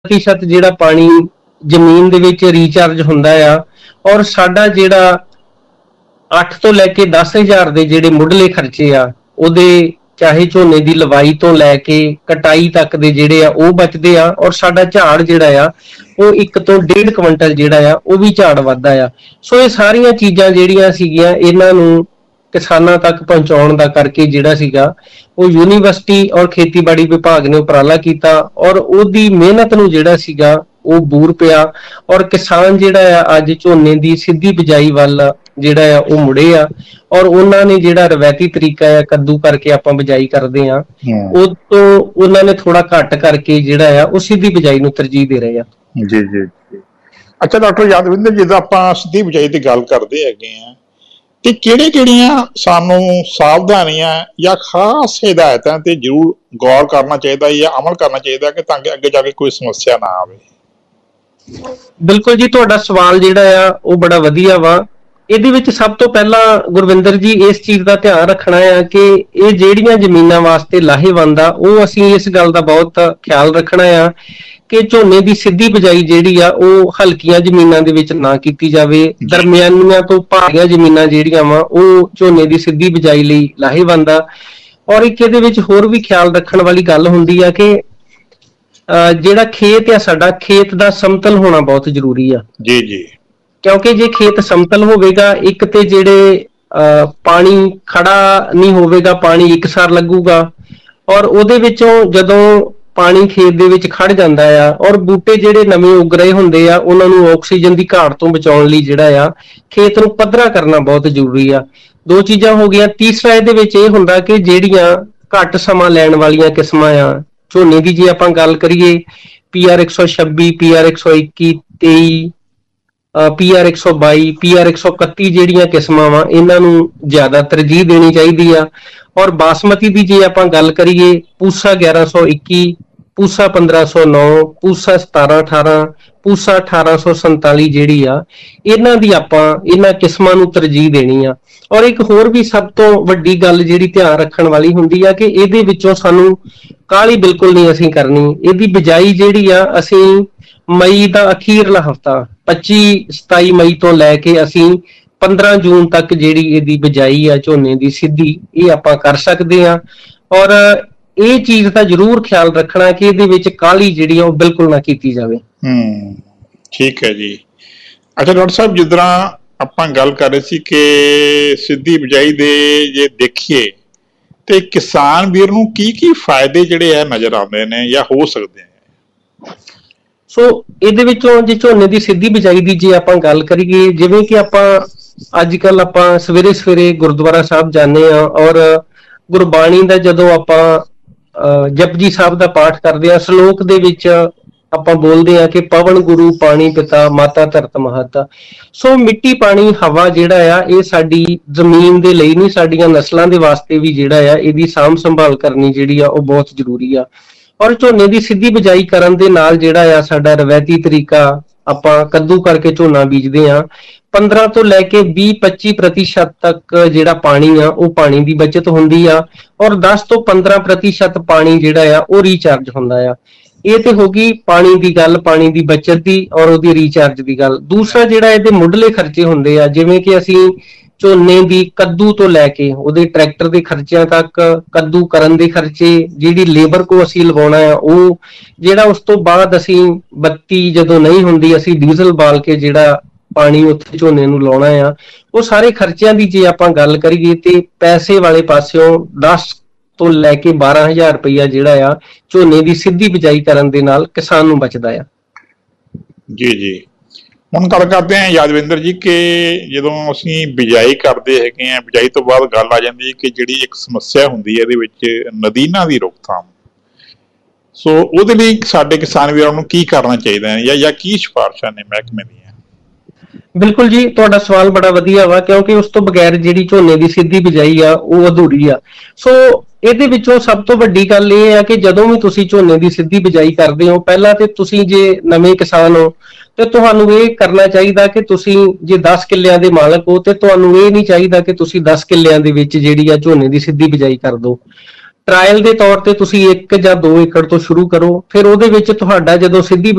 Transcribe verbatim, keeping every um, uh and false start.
प्रतिशत ਜਿਹੜਾ ਪਾਣੀ ਜ਼ਮੀਨ ਦੇ ਵਿੱਚ ਰੀਚਾਰਜ ਹੁੰਦਾ ਆ ਔਰ ਸਾਡਾ ਜਿਹੜਾ ਅੱਠ ਤੋਂ ਲੈ ਕੇ ਦਸ ਹਜ਼ਾਰ ਦੇ ਜਿਹੜੇ ਮੁੱਢਲੇ ਖਰਚੇ ਆ ਉਹਦੇ ਚਾਹੇ ਝੋਨੇ ਦੀ ਲਵਾਈ ਤੋਂ ਲੈ ਕੇ ਕਟਾਈ ਤੱਕ ਦੇ ਜਿਹੜੇ ਆ ਉਹ ਬਚਦੇ ਆ ਔਰ ਸਾਡਾ ਝਾੜ ਜਿਹੜਾ ਆ ਉਹ ਇੱਕ ਤੋਂ ਡੇਢ ਕੁਇੰਟਲ ਜਿਹੜਾ ਆ ਉਹ ਵੀ ਝਾੜ ਵੱਧਦਾ ਆ। ਸੋ ਇਹ ਸਾਰੀਆਂ ਚੀਜ਼ਾਂ ਜਿਹੜੀਆਂ ਸੀਗੀਆਂ ਇਹਨਾਂ ਨੂੰ ਕਿਸਾਨਾਂ ਤੱਕ ਪਹੁੰਚਾਉਣ ਦਾ ਕਰਕੇ ਜਿਹੜਾ ਸੀਗਾ ਉਹ ਯੂਨੀਵਰਸਿਟੀ ਔਰ ਖੇਤੀਬਾੜੀ ਵਿਭਾਗ ਨੇ ਉਪਰਾਲਾ ਕੀਤਾ ਔਰ ਉਹਦੀ ਮਿਹਨਤ ਨੂੰ ਜਿਹੜਾ ਸੀਗਾ ਉਹ ਬੂਰ ਪਿਆ ਔਰ ਕਿਸਾਨ ਜਿਹੜਾ ਆ ਅੱਜ ਝੋਨੇ ਦੀ ਸਿੱਧੀ ਬਿਜਾਈ ਵੱਲ ਜਿਹੜਾ ਆ ਉਹ ਮੁੜੇ ਆ ਔਰ ਉਹਨਾਂ ਨੇ ਜਿਹੜਾ ਰਵਾਇਤੀ ਤਰੀਕਾ ਆ ਕੱਦੂ ਕਰਕੇ ਆਪਾਂ ਬਿਜਾਈ ਕਰਦੇ ਆ ਉਹ ਤੋਂ ਉਹਨਾਂ ਨੇ ਥੋੜਾ ਘੱਟ ਕਰਕੇ ਜਿਹੜਾ ਆ ਉਹ ਸਿੱਧੀ ਬਿਜਾਈ ਨੂੰ ਤਰਜੀਹ ਦੇ ਰਹੇ ਆ। ਜੀ ਜੀ ਅੱਛਾ ਡਾਕਟਰ ਯਾਦਵਿੰਦਰ, ਜਦੋਂ ਆਪਾਂ ਸਿੱਧੀ ਬਿਜਾਈ ਦੀ ਗੱਲ ਕਰਦੇ ਹੈਗੇ ਆ ਤੇ ਕਿਹੜੇ ਕਿਹੜੀਆਂ ਸਾਨੂੰ ਸਾਵਧਾਨੀਆਂ ਜਾਂ ਖਾਸ ਹਦਾਇਤਾਂ ਤੇ ਜ਼ਰੂਰ ਗੌਰ ਕਰਨਾ ਚਾਹੀਦਾ ਜਾਂ ਅਮਲ ਕਰਨਾ ਚਾਹੀਦਾ ਕਿ ਤਾਂ ਕਿ ਅੱਗੇ ਜਾ ਕੇ ਕੋਈ ਸਮੱਸਿਆ ਨਾ ਆਵੇ? ਬਿਲਕੁਲ ਜੀ, ਤੁਹਾਡਾ ਸਵਾਲ ਜਿਹੜਾ ਆ ਉਹ ਬੜਾ ਵਧੀਆ ਵਾ। ਇਹਦੇ ਵਿੱਚ ਸਭ ਤੋਂ ਪਹਿਲਾਂ ਗੁਰਵਿੰਦਰ ਜੀ ਇਸ ਚੀਜ਼ ਦਾ ਧਿਆਨ ਰੱਖਣਾ ਆ ਕਿ ਇਹ ਜਿਹੜੀਆਂ ਜ਼ਮੀਨਾਂ ਵਾਸਤੇ ਲਾਹੇਵੰਦ ਆ ਉਹ ਅਸੀਂ ਇਸ ਗੱਲ ਦਾ ਬਹੁਤ ਖਿਆਲ ਰੱਖਣਾ ਆ ਕਿ ਝੋਨੇ ਦੀ ਸਿੱਧੀ ਬਿਜਾਈ ਜਿਹੜੀ ਆ ਉਹ ਹਲਕੀਆਂ ਜ਼ਮੀਨਾਂ ਦੇ ਵਿੱਚ ਨਾ ਕੀਤੀ ਜਾਵੇ। ਦਰਮਿਆਨੀਆਂ ਤੋਂ ਭਾਰੀਆਂ ਜ਼ਮੀਨਾਂ ਜਿਹੜੀਆਂ ਵਾ ਉਹ ਝੋਨੇ ਦੀ ਸਿੱਧੀ ਬਿਜਾਈ ਲਈ ਲਾਹੇਵੰਦ ਆ। ਔਰ ਇੱਕ ਇਹਦੇ ਵਿੱਚ ਹੋਰ ਵੀ ਖਿਆਲ ਰੱਖਣ ਵਾਲੀ ਗੱਲ ਹੁੰਦੀ ਆ ਕਿ ਜਿਹੜਾ ਖੇਤ ਆ ਸਾਡਾ ਖੇਤ ਦਾ ਸਮਤਲ ਹੋਣਾ ਬਹੁਤ ਜ਼ਰੂਰੀ ਆ। ਜੀ ਜੀ, ਕਿਉਂਕਿ ਜੇ ਖੇਤ ਸਮਤਲ ਹੋਵੇਗਾ ਇੱਕ ਤੇ ਜਿਹੜੇ ਪਾਣੀ ਖੜਾ ਨਹੀਂ ਹੋਵੇਗਾ, ਪਾਣੀ ਇੱਕਸਾਰ ਲੱਗੂਗਾ ਔਰ ਉਹਦੇ ਵਿੱਚੋਂ ਜਦੋਂ ਪਾਣੀ ਖੇਤ ਦੇ ਵਿੱਚ ਖੜ ਜਾਂਦਾ ਆ ਔਰ ਬੂਟੇ ਜਿਹੜੇ ਨਵੇਂ ਉੱਗ ਰਹੇ ਹੁੰਦੇ ਆ ਉਹਨਾਂ ਨੂੰ ਆਕਸੀਜਨ ਦੀ ਘਾਟ ਤੋਂ ਬਚਾਉਣ ਲਈ ਜਿਹੜਾ ਆ ਖੇਤ ਨੂੰ ਪੱਧਰਾ ਕਰਨਾ ਬਹੁਤ ਜ਼ਰੂਰੀ ਆ। ਦੋ ਚੀਜ਼ਾਂ ਹੋ ਗਈਆਂ। ਤੀਸਰਾ ਇਹਦੇ ਵਿੱਚ ਇਹ ਹੁੰਦਾ ਕਿ ਜਿਹੜੀਆਂ ਘੱਟ ਸਮਾਂ ਲੈਣ ਵਾਲੀਆਂ ਕਿਸਮਾਂ ਆ ਝੋਨੇ ਦੀ, ਜੇ ਆਪਾਂ ਗੱਲ ਕਰੀਏ ਪੀ ਆਰ ਇੱਕ ਸੌ ਛੱਬੀ, ਪੀ ਆਰ ਇੱਕ ਸੌ ਇੱਕੀ, ਤੇਈ, ਪੀ ਆਰ ਇੱਕ ਸੌ ਬਾਈ, ਪੀ ਆਰ ਇੱਕ ਸੌ ਇਕੱਤੀ ਜਿਹੜੀਆਂ ਕਿਸਮਾਂ ਵਾ ਇਹਨਾਂ ਨੂੰ ਜ਼ਿਆਦਾ ਤਰਜੀਹ ਦੇਣੀ ਚਾਹੀਦੀ ਆ। ਔਰ ਬਾਸਮਤੀ ਦੀ ਜੇ ਆਪਾਂ ਗੱਲ ਕਰੀਏ ਪੂਸਾ ਗਿਆਰਾਂ ਸੌ ਇੱਕੀ, ਪੂਸਾ ਪੰਦਰਾਂ ਸੌ ਨੌ, ਪੂਸਾ ਸਤਾਰਾਂ ਅਠਾਰਾਂ, ਪੂਸਾ ਅਠਾਰਾਂ ਸੌ ਸੰਤਾਲੀ ਜਿਹੜੀ ਆ ਇਹਨਾਂ ਦੀ ਆਪਾਂ ਇਹਨਾਂ ਕਿਸਮਾਂ ਨੂੰ ਤਰਜੀਹ ਦੇਣੀ ਆ। ਔਰ ਇੱਕ ਹੋਰ ਵੀ ਸਭ ਤੋਂ ਵੱਡੀ ਗੱਲ ਜਿਹੜੀ ਧਿਆਨ ਰੱਖਣ ਵਾਲੀ ਹੁੰਦੀ ਆ ਕਿ ਇਹਦੇ ਵਿੱਚੋਂ ਸਾਨੂੰ ਕਾਹਲੀ ਬਿਲਕੁਲ ਨਹੀਂ ਅਸੀਂ ਕਰਨੀ। ਇਹਦੀ ਬਿਜਾਈ ਜਿਹੜੀ ਆ ਅਸੀਂ ਮਈ ਦਾ ਅਖੀਰਲਾ ਹਫਤਾ ਪੱਚੀ ਸਤਾਈ ਮਈ ਤੋਂ ਲੈ ਕੇ ਅਸੀਂ ਪੰਦਰਾਂ ਜੂਨ ਤੱਕ ਜਿਹੜੀ ਇਹਦੀ ਬਿਜਾਈ ਆ ਝੋਨੇ ਦੀ ਸਿੱਧੀ ਇਹ ਆਪਾਂ ਕਰ ਸਕਦੇ ਆ। ਔਰ ਇਹ ਚੀਜ਼ ਦਾ ਜ਼ਰੂਰ ਖਿਆਲ ਰੱਖਣਾ ਕਿ ਇਹਦੇ ਵਿੱਚ ਕਾਹਲੀ ਜਿਹੜੀ ਆ ਉਹ ਬਿਲਕੁਲ ਨਾ ਕੀਤੀ ਜਾਵੇ। ਹੂੰ, ਠੀਕ ਹੈ ਜੀ। ਅੱਛਾ ਡਾਕਟਰ ਸਾਹਿਬ, ਜਿਸ ਤਰ੍ਹਾਂ ਆਪਾਂ ਗੱਲ ਕਰ ਰਹੇ ਸੀ ਕਿ ਸਿੱਧੀ ਬਿਜਾਈ ਦੇ ਜੇ ਦੇਖੀਏ ਤੇ ਕਿਸਾਨ ਵੀਰ ਨੂੰ ਕੀ ਕੀ ਫਾਇਦੇ ਜਿਹੜੇ ਆ ਨਜ਼ਰ ਆਉਂਦੇ ਨੇ ਜਾਂ ਹੋ ਸਕਦੇ ਆ? ਸੋ ਇਹਦੇ ਵਿੱਚੋਂ ਜੇ ਝੋਨੇ ਦੀ ਸਿੱਧੀ ਬਿਜਾਈ ਦੀ ਜੇ ਆਪਾਂ ਗੱਲ ਕਰੀਏ, ਜਿਵੇਂ ਕਿ ਆਪਾਂ ਅੱਜ ਕੱਲ ਆਪਾਂ ਸਵੇਰੇ ਸਵੇਰੇ ਗੁਰਦੁਆਰਾ ਸਾਹਿਬ ਜਾਂਦੇ ਆ ਔਰ ਗੁਰਬਾਣੀ ਦਾ ਜਦੋਂ ਆਪਾਂ ਜਪਜੀ ਸਾਹਿਬ ਦਾ ਪਾਠ ਕਰਦੇ ਆ, ਸ਼ਲੋਕ ਦੇ ਵਿੱਚ ਆਪਾਂ ਬੋਲਦੇ ਆ ਕਿ ਪਵਨ ਗੁਰੂ ਪਾਣੀ ਪਿਤਾ ਮਾਤਾ ਧਰਤ ਮਹਤ। ਸੋ ਮਿੱਟੀ ਪਾਣੀ ਹਵਾ ਜਿਹੜਾ ਆ ਇਹ ਸਾਡੀ ਜ਼ਮੀਨ ਦੇ ਲਈ ਨਹੀਂ, ਸਾਡੀਆਂ ਨਸਲਾਂ ਦੇ ਵਾਸਤੇ ਵੀ ਜਿਹੜਾ ਆ ਇਹਦੀ ਸਾਂਭ ਸੰਭਾਲ ਕਰਨੀ ਜਿਹੜੀ ਆ ਉਹ ਬਹੁਤ ਜ਼ਰੂਰੀ ਆ। ਔਰ ਝੋਨੇ ਦੀ ਸਿੱਧੀ ਬਿਜਾਈ ਕਰਨ ਦੇ ਨਾਲ ਜਿਹੜਾ ਆ ਸਾਡਾ ਰਵਾਇਤੀ ਤਰੀਕਾ ਆਪਾਂ ਕੱਦੂ ਕਰਕੇ ਝੋਨਾ ਬੀਜਦੇ ਆ, ਪੰਦਰਾਂ ਤੋਂ ਲੈ ਕੇ ਵੀਹ ਪੱਚੀ ਪ੍ਰਤੀਸ਼ਤ ਤੱਕ ਜਿਹੜਾ ਪਾਣੀ ਆ ਉਹ ਪਾਣੀ ਦੀ ਬਚਤ ਹੁੰਦੀ ਆ ਔਰ ਦਸ ਤੋਂ ਪੰਦਰਾਂ ਪ੍ਰਤੀਸ਼ਤ ਪਾਣੀ ਜਿਹੜਾ ਆ ਉਹ ਰੀਚਾਰਜ ਹੁੰਦਾ ਆ। ਇਹ ਤੇ ਹੋ ਗਈ ਪਾਣੀ ਦੀ ਗੱਲ, ਪਾਣੀ ਦੀ ਬਚਤ ਦੀ ਔਰ ਉਹਦੀ ਰੀਚਾਰਜ ਦੀ ਗੱਲ। ਦੂਸਰਾ ਜਿਹੜਾ ਇਹਦੇ ਮੁੱਢਲੇ ਖਰਚੇ ਹੁੰਦੇ ਆ, ਜਿਵੇਂ ਕਿ ਅਸੀਂ ਝੋਨੇ ਦੀ ਕੱਦੂ ਤੋਂ ਲੈ ਕੇ ਉਹਦੇ ਟਰੈਕਟਰ ਦੇ ਖਰਚਿਆਂ ਤੱਕ, ਕੱਦੂ ਕਰਨ ਦੇ ਖਰਚੇ, ਜਿਹੜੀ ਲੇਬਰ ਕੋ ਅਸੀਂ ਲਗਾਉਣਾ ਆ ਉਹ, ਜਿਹੜਾ ਉਸ ਤੋਂ ਬਾਅਦ ਅਸੀਂ ਬੱਤੀ ਜਦੋਂ ਨਹੀਂ ਹੁੰਦੀ ਅਸੀਂ ਡੀਜ਼ਲ ਬਾਲ ਕੇ ਜਿਹੜਾ ਪਾਣੀ ਉੱਥੇ ਝੋਨੇ ਨੂੰ ਲਾਉਣਾ ਆ, ਉਹ ਸਾਰੇ ਖਰਚਿਆਂ ਦੀ ਜੇ ਆਪਾਂ ਗੱਲ ਕਰੀਏ ਤੇ ਪੈਸੇ ਵਾਲੇ ਪਾਸਿਓਂ ਦਸ ਤੋਂ ਲੈ ਕੇ ਬਾਰਾਂ ਹਜ਼ਾਰ ਰੁਪਈਆ ਜਿਹੜਾ ਆ ਝੋਨੇ ਦੀ ਸਿੱਧੀ ਬਿਜਾਈ ਕਰਨ ਦੇ ਨਾਲ ਕਿਸਾਨ ਨੂੰ ਬਚਦਾ ਆ। ਜੀ ਜੀ, ਹੁਣ ਗੱਲ ਕਰਦੇ ਹਾਂ ਯਾਦਵਿੰਦਰ ਜੀ ਕਿ ਜਦੋਂ ਅਸੀਂ ਬਿਜਾਈ ਕਰਦੇ ਹੈਗੇ ਆ, ਬਿਜਾਈ ਤੋਂ ਬਾਅਦ ਗੱਲ ਆ ਜਾਂਦੀ ਹੈ ਕਿ ਜਿਹੜੀ ਇੱਕ ਸਮੱਸਿਆ ਹੁੰਦੀ ਹੈ ਇਹਦੇ ਵਿੱਚ ਨਦੀਨਾਂ ਦੀ ਰੋਕਥਾਮ। ਸੋ ਉਹਦੇ ਲਈ ਸਾਡੇ ਕਿਸਾਨ ਵੀਰਾਂ ਨੂੰ ਕੀ ਕਰਨਾ ਚਾਹੀਦਾ ਹੈ ਜਾਂ ਜਾਂ ਕੀ ਸਿਫਾਰਿਸ਼ਾਂ ਨੇ ਮਹਿਕਮੇ ਦੀਆਂ? ਬਿਲਕੁਲ ਜੀ, ਤੁਹਾਡਾ ਸਵਾਲ ਬੜਾ ਵਧੀਆ ਵਾ ਕਿਉਂਕਿ ਉਸ ਤੋਂ ਬਗੈਰ ਜਿਹੜੀ ਝੋਨੇ ਦੀ ਸਿੱਧੀ ਬਿਜਾਈ ਆ ਉਹ ਅਧੂਰੀ ਆ। ਸੋ ਇਹਦੇ ਵਿੱਚੋਂ ਸਭ ਤੋਂ ਵੱਡੀ ਗੱਲ ਇਹ ਆ ਕਿ ਜਦੋਂ ਵੀ ਤੁਸੀਂ ਝੋਨੇ ਦੀ ਸਿੱਧੀ ਬਿਜਾਈ ਕਰਦੇ ਹੋ, ਪਹਿਲਾਂ ਤੇ ਤੁਸੀਂ ਜੇ ਨਵੇਂ ਕਿਸਾਨ ਹੋ ਤੇ ਤੁਹਾਨੂੰ ਇਹ ਕਰਨਾ ਚਾਹੀਦਾ ਕਿ ਤੁਸੀਂ ਜੇ ਦਸ ਕਿੱਲਿਆਂ ਦੇ ਮਾਲਕ ਹੋ ਤੇ ਤੁਹਾਨੂੰ ਇਹ ਨਹੀਂ ਚਾਹੀਦਾ ਕਿ ਤੁਸੀਂ ਦਸ ਕਿੱਲਿਆਂ ਦੇ ਵਿੱਚ ਜਿਹੜੀ ਆ ਝੋਨੇ ਦੀ ਸਿੱਧੀ ਬਿਜਾਈ ਕਰ ਦਿਓ। ਟਰਾਇਲ ਦੇ ਤੌਰ ਤੇ ਤੁਸੀਂ ਇੱਕ ਜਾਂ ਦੋ ਏਕੜ ਤੋਂ ਸ਼ੁਰੂ ਕਰੋ, ਫਿਰ ਉਹਦੇ ਵਿੱਚ ਤੁਹਾਡਾ ਜਦੋਂ ਸਿੱਧੀ